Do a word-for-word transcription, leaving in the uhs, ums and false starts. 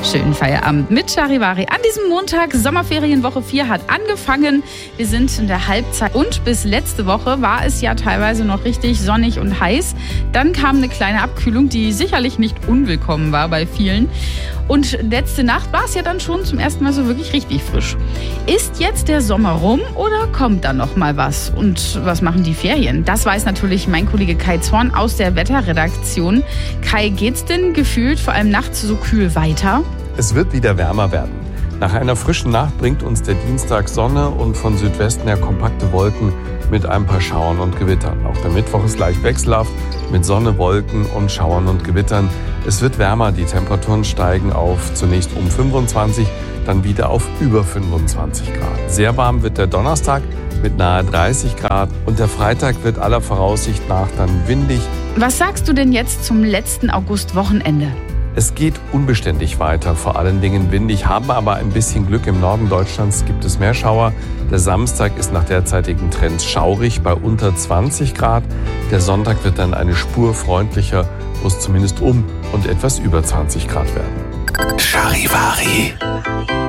Schönen Feierabend mit Charivari. An diesem Montag, Sommerferienwoche vier hat angefangen. Wir sind in der Halbzeit und bis letzte Woche war es ja teilweise noch richtig sonnig und heiß. Dann kam eine kleine Abkühlung, die sicherlich nicht unwillkommen war bei vielen. Und letzte Nacht war es ja dann schon zum ersten Mal so wirklich richtig frisch. Ist jetzt der Sommer rum oder kommt da noch mal was? Und was machen die Ferien? Das weiß natürlich mein Kollege Kai Zorn aus der Wetterredaktion. Kai, geht's denn gefühlt vor allem nachts so kühl weiter? Es wird wieder wärmer werden. Nach einer frischen Nacht bringt uns der Dienstag Sonne und von Südwesten her kompakte Wolken mit ein paar Schauern und Gewittern. Auch der Mittwoch ist leicht wechselhaft mit Sonne, Wolken und Schauern und Gewittern. Es wird wärmer, die Temperaturen steigen auf zunächst um fünfundzwanzig, dann wieder auf über fünfundzwanzig Grad. Sehr warm wird der Donnerstag mit nahe dreißig Grad und der Freitag wird aller Voraussicht nach dann windig. Was sagst du denn jetzt zum letzten Augustwochenende? Es geht unbeständig weiter, vor allen Dingen windig, haben aber ein bisschen Glück. Im Norden Deutschlands gibt es mehr Schauer. Der Samstag ist nach derzeitigen Trends schaurig bei unter zwanzig Grad. Der Sonntag wird dann eine Spur freundlicher, wo es zumindest um und etwas über zwanzig Grad werden. Charivari.